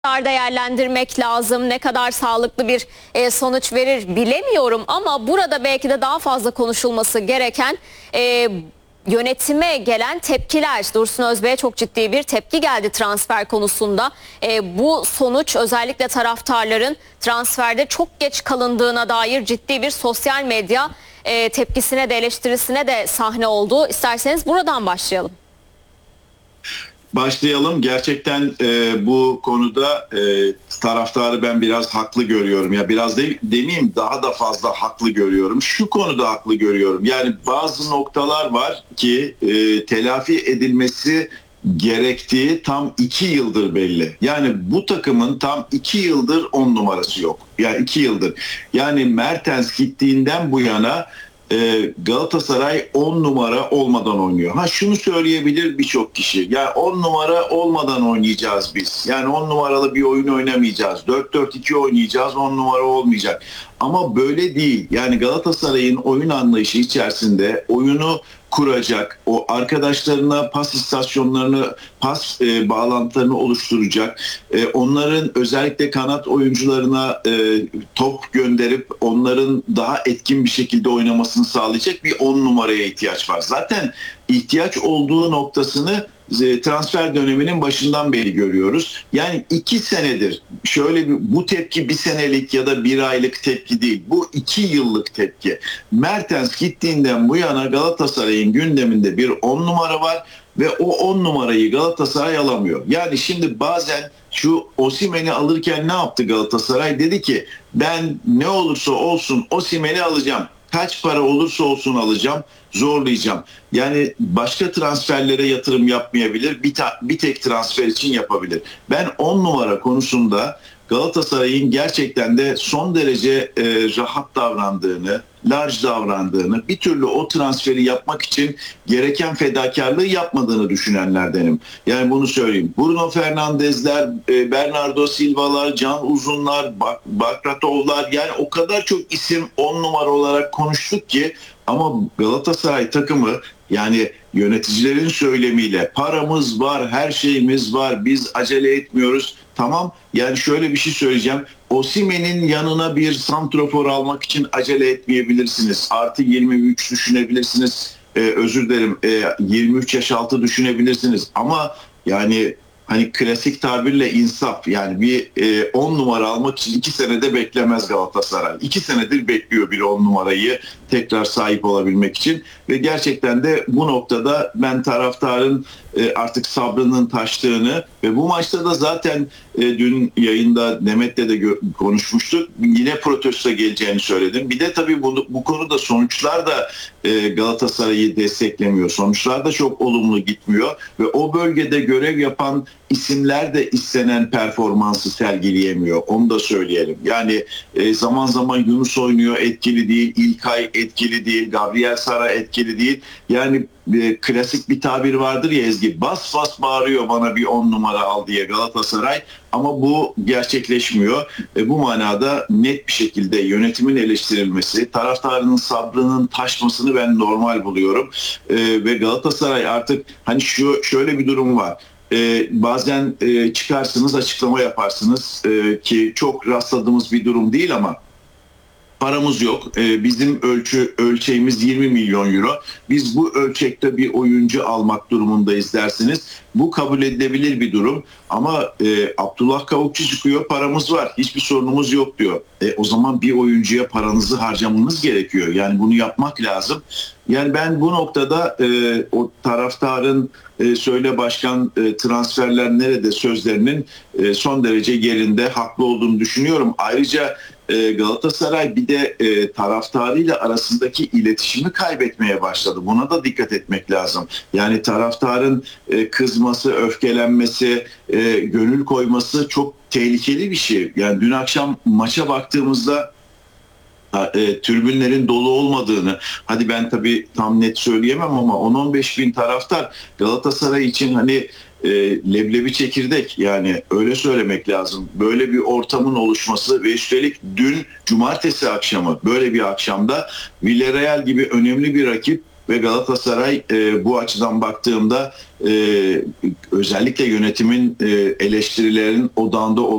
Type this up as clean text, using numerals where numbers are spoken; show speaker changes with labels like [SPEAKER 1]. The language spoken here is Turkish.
[SPEAKER 1] değerlendirmek lazım. Ne kadar sağlıklı bir sonuç verir bilemiyorum ama burada belki de daha fazla konuşulması gereken yönetime gelen tepkiler. Dursun Özbek'e çok ciddi bir tepki geldi transfer konusunda. Bu sonuç özellikle taraftarların transferde çok geç kalındığına dair ciddi bir sosyal medya tepkisine de eleştirisine de sahne oldu. İsterseniz buradan başlayalım.
[SPEAKER 2] Başlayalım. Gerçekten bu konuda taraftarı ben biraz haklı görüyorum. Ya biraz demeyeyim, daha da fazla haklı görüyorum. Şu konuda haklı görüyorum. Yani bazı noktalar var ki telafi edilmesi gerektiği tam 2 yıldır belli. Yani bu takımın tam 2 yıldır 10 numarası yok. Yani 2 yıldır. Yani Mertens gittiğinden bu yana Galatasaray 10 numara olmadan oynuyor. Şunu söyleyebilir birçok kişi. Ya 10 numara olmadan oynayacağız biz. Yani 10 numaralı bir oyun oynamayacağız. 4-4-2 oynayacağız. 10 numara olmayacak. Ama böyle değil. Yani Galatasaray'ın oyun anlayışı içerisinde oyunu kuracak, o arkadaşlarına pas istasyonlarını, pas bağlantılarını oluşturacak, onların özellikle kanat oyuncularına top gönderip onların daha etkin bir şekilde oynamasını sağlayacak bir 10 numaraya ihtiyaç var. Zaten ihtiyaç olduğu noktasını transfer döneminin başından beri görüyoruz. Yani 2 senedir bu tepki 1 senelik ya da 1 aylık tepki değil. Bu 2 yıllık tepki. Mertens gittiğinden bu yana Galatasaray'ın gündeminde bir 10 numara var ve o 10 numarayı Galatasaray alamıyor. Yani şimdi bazen şu Osimhen'i alırken ne yaptı Galatasaray? Dedi ki ben ne olursa olsun Osimhen'i alacağım. Kaç para olursa olsun alacağım, zorlayacağım. Yani başka transferlere yatırım yapmayabilir, bir tek transfer için yapabilir. Ben 10 numara konusunda Galatasaray'ın gerçekten de son derece rahat davrandığını, large davrandığını, bir türlü o transferi yapmak için gereken fedakarlığı yapmadığını düşünenlerdenim. Yani bunu söyleyeyim. Bruno Fernandes'ler, Bernardo Silva'lar, Can Uzunlar, Bakratovlar, yani o kadar çok isim 10 numara olarak konuştuk ki, ama Galatasaray takımı, yani yöneticilerin söylemiyle paramız var, her şeyimiz var, biz acele etmiyoruz. Tamam, yani şöyle bir şey söyleyeceğim. Osimhen'in yanına bir santrofor almak için acele etmeyebilirsiniz. Artı 23 düşünebilirsiniz. Özür dilerim, 23 yaş altı düşünebilirsiniz. Ama yani hani klasik tabirle insaf, yani bir 10 numara almak için 2 senede beklemez Galatasaray. 2 senedir bekliyor bir 10 numarayı tekrar sahip olabilmek için ve gerçekten de bu noktada ben taraftarın artık sabrının taştığını ve bu maçta da zaten dün yayında Demet'le de konuşmuştuk. Yine protesto geleceğini söyledim. Bir de tabii bu konuda sonuçlar da Galatasaray'ı desteklemiyor. Sonuçlar da çok olumlu gitmiyor ve o bölgede görev yapan isimler de istenen performansı sergileyemiyor. Onu da söyleyelim. Yani zaman zaman Yunus oynuyor, etkili değil. İlkay etkili değil. Gabriel Sara etkili değil. Yani klasik bir tabir vardır ya Ezgi. Bas bas bağırıyor bana bir 10 numara al diye Galatasaray. Ama bu gerçekleşmiyor. Bu manada net bir şekilde yönetimin eleştirilmesi, taraftarının sabrının taşmasını ben normal buluyorum. Ve Galatasaray artık hani şöyle bir durum var. Bazen çıkarsınız, açıklama yaparsınız ki çok rastladığımız bir durum değil ama paramız yok. Bizim ölçeğimiz 20 milyon euro. Biz bu ölçekte bir oyuncu almak durumundayız dersiniz. Bu kabul edilebilir bir durum. Ama Abdullah Kavukçu çıkıyor, paramız var, hiçbir sorunumuz yok diyor. O zaman bir oyuncuya paranızı harcamanız gerekiyor. Yani bunu yapmak lazım. Yani ben bu noktada o taraftarın söyle başkan transferler nerede sözlerinin son derece yerinde, haklı olduğunu düşünüyorum. Ayrıca Galatasaray bir de taraftarıyla arasındaki iletişimi kaybetmeye başladı. Buna da dikkat etmek lazım. Yani taraftarın kızması, öfkelenmesi, gönül koyması çok tehlikeli bir şey. Yani dün akşam maça baktığımızda tribünlerin dolu olmadığını, hadi ben tabii tam net söyleyemem ama 10-15 bin taraftar Galatasaray için hani leblebi çekirdek, yani öyle söylemek lazım. Böyle bir ortamın oluşması ve üstelik dün cumartesi akşamı böyle bir akşamda Villarreal gibi önemli bir rakip ve Galatasaray bu açıdan baktığımda özellikle yönetimin eleştirilerin odağında